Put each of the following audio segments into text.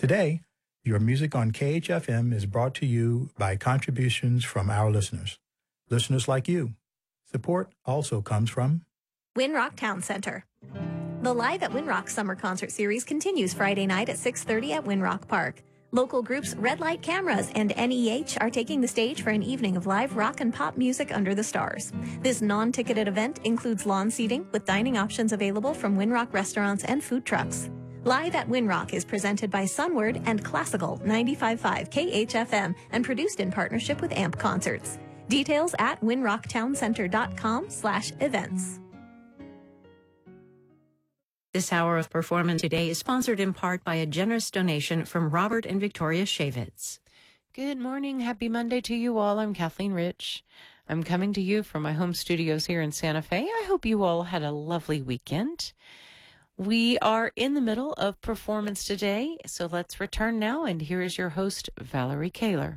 Today, your music on KHFM is brought to you by contributions from our listeners. Listeners like you. Support also comes from Winrock Town Center. The Live at Winrock Summer Concert Series continues Friday night at 6:30 at Winrock Park. Local groups Red Light Cameras and NEH are taking the stage for an evening of live rock and pop music under the stars. This non-ticketed event includes lawn seating with dining options available from Winrock restaurants and food trucks. Live at Winrock is presented by Sunward and Classical 95.5 KHFM and produced in partnership with AMP Concerts. Details at winrocktowncenter.com/events. This hour of Performance Today is sponsored in part by a generous donation from Robert and Victoria Shavitz. Good morning. Happy Monday to you all. I'm Kathleen Rich. I'm coming to you from my home studios here in Santa Fe. I hope you all had a lovely weekend. We are in the middle of Performance Today, so let's return now, and here is your host, Valerie Kaler.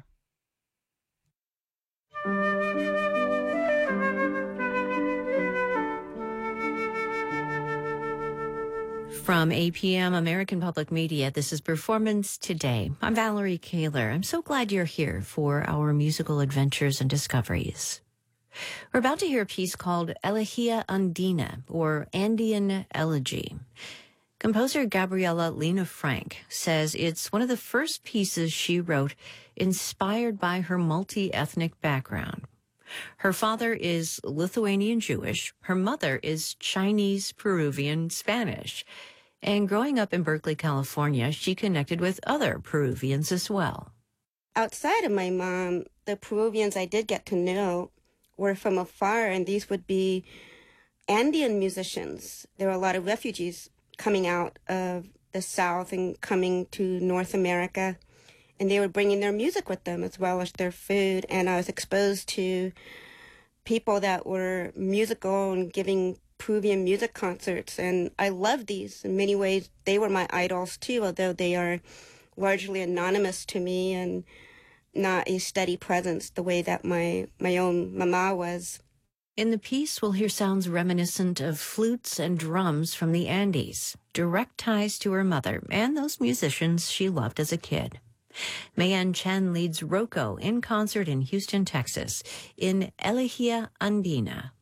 From APM American Public Media, this is Performance Today. I'm Valerie Kaler. I'm so glad you're here for our musical adventures and discoveries. We're about to hear a piece called Elegia Andina, or Andean Elegy. Composer Gabriela Lena Frank says it's one of the first pieces she wrote inspired by her multi-ethnic background. Her father is Lithuanian Jewish, her mother is Chinese, Peruvian, Spanish. And growing up in Berkeley, California, she connected with other Peruvians as well. Outside of my mom, the Peruvians I did get to know were from afar, and these would be Andean musicians. There were a lot of refugees coming out of the South and coming to North America, and they were bringing their music with them as well as their food. And I was exposed to people that were musical and giving Peruvian music concerts, and I loved these. In many ways, they were my idols too, although they are largely anonymous to me and not a steady presence the way that my own mama was. In the piece, we'll hear sounds reminiscent of flutes and drums from the Andes, direct ties to her mother and those musicians she loved as a kid. Mayan Chen leads Rocco in concert in Houston, Texas, in Elegia Andina.